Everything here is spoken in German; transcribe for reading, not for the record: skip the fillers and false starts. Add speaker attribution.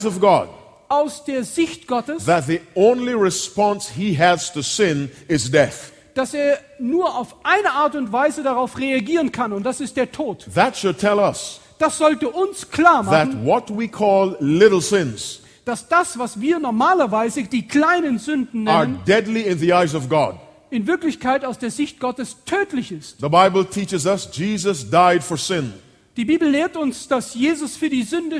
Speaker 1: of God,
Speaker 2: aus der Sicht Gottes,
Speaker 1: that the only response he has to sin is death.
Speaker 2: dass er nur auf eine Art und Weise darauf reagieren kann, und das ist der Tod.
Speaker 1: That should tell us
Speaker 2: Das sollte uns klar
Speaker 1: that
Speaker 2: machen,
Speaker 1: what we call little sins
Speaker 2: dass das, was wir normalerweise die kleinen Sünden
Speaker 1: are
Speaker 2: nennen,
Speaker 1: deadly in the eyes of God.
Speaker 2: in Wirklichkeit aus der Sicht Gottes tödlich ist.
Speaker 1: The Bible teaches us Jesus died for sin.
Speaker 2: Die Bibel lehrt uns, dass Jesus für die Sünde